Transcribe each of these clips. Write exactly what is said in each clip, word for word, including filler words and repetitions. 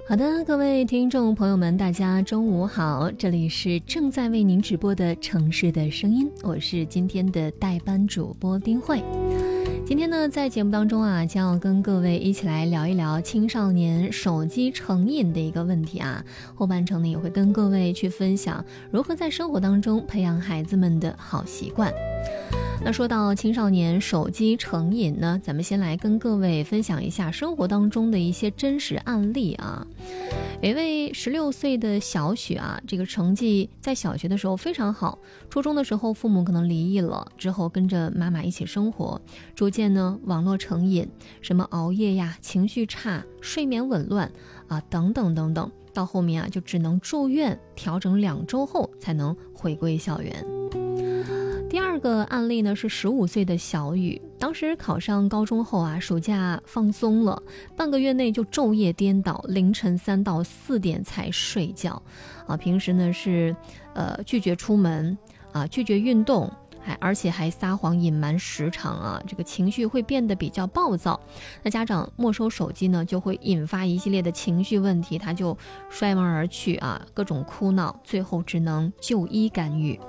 好的，各位听众朋友们，大家中午好，这里是正在为您直播的城市的声音，我是今天的代班主播丁慧。今天呢，在节目当中啊，将要跟各位一起来聊一聊青少年手机成瘾的一个问题啊。后半程呢，也会跟各位去分享如何在生活当中培养孩子们的好习惯。那说到青少年手机成瘾呢，咱们先来跟各位分享一下生活当中的一些真实案例啊。有一位十六岁的小许啊，这个成绩在小学的时候非常好，初中的时候父母可能离异了，之后跟着妈妈一起生活，逐渐呢网络成瘾，什么熬夜呀、情绪差、睡眠紊乱啊等等等等，到后面啊就只能住院调整两周后才能回归校园。第二个案例呢是十五岁的小雨，当时考上高中后啊，暑假放松了，半个月内就昼夜颠倒，凌晨三到四点才睡觉，啊，平时呢是呃拒绝出门啊，拒绝运动，还而且还撒谎隐瞒时长啊，这个情绪会变得比较暴躁。那家长没收手机呢，就会引发一系列的情绪问题，他就摔门而去啊，各种哭闹，最后只能就医干预。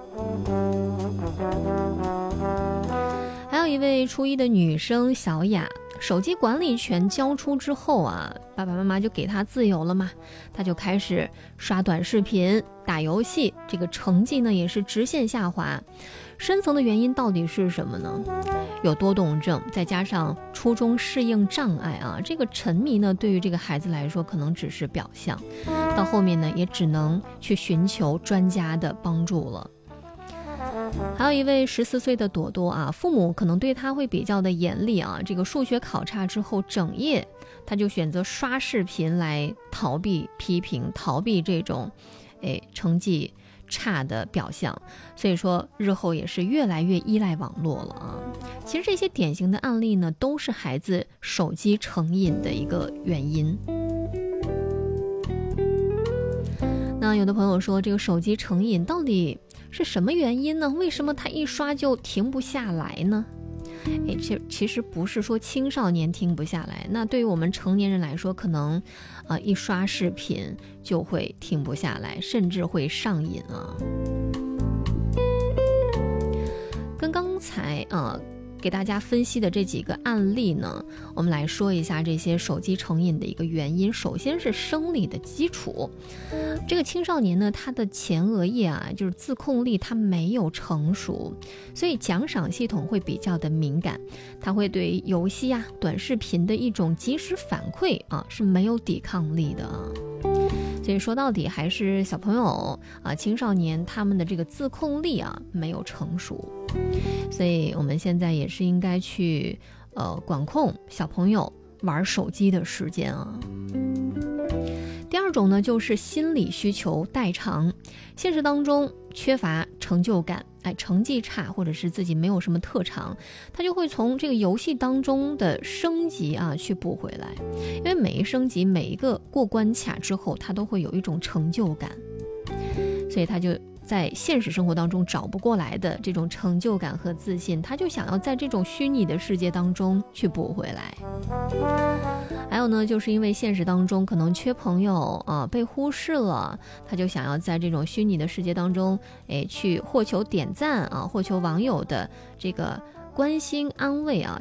还有一位初一的女生小雅，手机管理权交出之后啊，爸爸妈妈就给她自由了嘛，她就开始刷短视频、打游戏，这个成绩呢也是直线下滑。深层的原因到底是什么呢？有多动症，再加上初中适应障碍啊，这个沉迷呢对于这个孩子来说可能只是表象，到后面呢也只能去寻求专家的帮助了。还有一位十四岁的朵朵啊，父母可能对他会比较的严厉啊，这个数学考差之后整夜他就选择刷视频来逃避批评，逃避这种诶成绩差的表象，所以说日后也是越来越依赖网络了啊。其实这些典型的案例呢，都是孩子手机成瘾的一个原因。那有的朋友说，这个手机成瘾到底是什么原因呢？为什么他一刷就停不下来呢？诶，这其实不是说青少年停不下来，那对于我们成年人来说，可能啊、呃、一刷视频就会停不下来，甚至会上瘾啊。跟刚才啊给大家分析的这几个案例呢，我们来说一下这些手机成瘾的一个原因。首先是生理的基础，这个青少年呢，他的前额叶啊，就是自控力它没有成熟，所以奖赏系统会比较的敏感，他会对游戏啊、短视频的一种及时反馈啊是没有抵抗力的啊。所以说到底还是小朋友啊、青少年他们的这个自控力啊没有成熟，所以我们现在也是应该去呃管控小朋友玩手机的时间啊。第二种呢，就是心理需求代偿，现实当中缺乏成就感，哎，成绩差或者是自己没有什么特长，他就会从这个游戏当中的升级啊去补回来，因为每一升级每一个过关卡之后，他都会有一种成就感，所以他就在现实生活当中找不过来的这种成就感和自信，他就想要在这种虚拟的世界当中去补回来。还有呢，就是因为现实当中可能缺朋友啊，被忽视了，他就想要在这种虚拟的世界当中，哎，去获求点赞啊，获求网友的这个关心安慰啊，